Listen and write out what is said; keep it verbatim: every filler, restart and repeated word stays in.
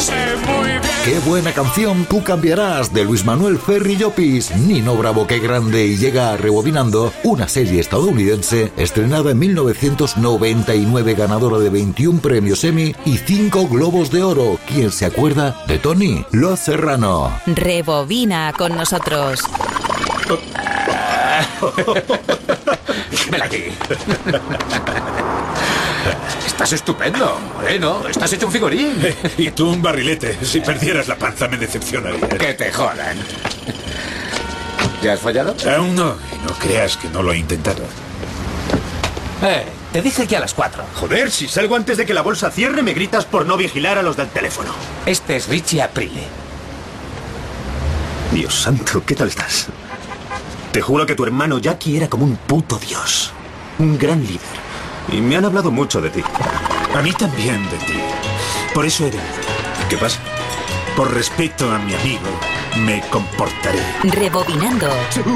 sé muy bien. ¡Qué buena canción tú cambiarás! De Luis Manuel Ferri Llopis. Nino Bravo, qué grande. Y llega a Rebobinando, una serie estadounidense estrenada en mil novecientos noventa y nueve, ganadora de veintiún premios Emmy y cinco Globos de Oro. ¿Quién se acuerda de Tony? Los Serrano. Rebobina con nosotros. Ven aquí. Estás estupendo, Moreno. Estás hecho un figurín. Y tú un barrilete. Si perdieras la panza me decepcionaría. Que te jodan. ¿Ya has fallado? Aún no. Y no creas que no lo he intentado. Eh, te dije que a las cuatro. Joder, si salgo antes de que la bolsa cierre, me gritas por no vigilar a los del teléfono. Este es Richie Aprile. Dios santo, ¿qué tal estás? Te juro que tu hermano Jackie era como un puto dios. Un gran líder. Y me han hablado mucho de ti. A mí también de ti. Por eso he venido. ¿Qué pasa? Por respeto a mi amigo, me comportaré. Rebobinando.